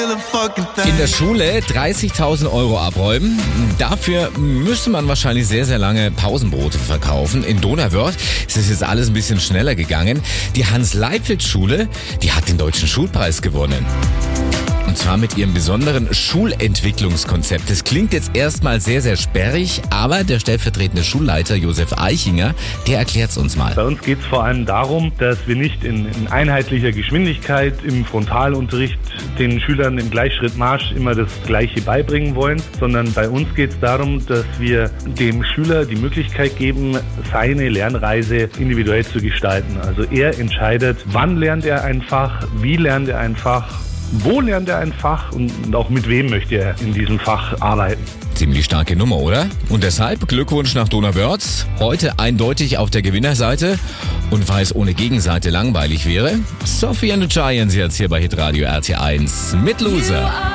In der Schule 30.000 Euro abräumen. Dafür müsste man wahrscheinlich sehr, sehr lange Pausenbrote verkaufen. In Donauwörth ist es jetzt alles ein bisschen schneller gegangen. Die Hans-Leibniz-Schule, die hat den Deutschen Schulpreis gewonnen. Und zwar mit ihrem besonderen Schulentwicklungskonzept. Das klingt jetzt erstmal sehr, sehr sperrig, aber der stellvertretende Schulleiter Josef Eichinger, der erklärt es uns mal. Bei uns geht es vor allem darum, dass wir nicht in einheitlicher Geschwindigkeit im Frontalunterricht den Schülern im Gleichschrittmarsch immer das Gleiche beibringen wollen, sondern bei uns geht es darum, dass wir dem Schüler die Möglichkeit geben, seine Lernreise individuell zu gestalten. Also er entscheidet, wann lernt er ein Fach, wie lernt er ein Fach, wo lernt er ein Fach und auch mit wem möchte er in diesem Fach arbeiten. Ziemlich starke Nummer, oder? Und deshalb Glückwunsch nach Donauwörth. Heute eindeutig auf der Gewinnerseite. Und weil es ohne Gegenseite langweilig wäre, Sophie and the Giants jetzt hier bei Hitradio RT1 mit Loser.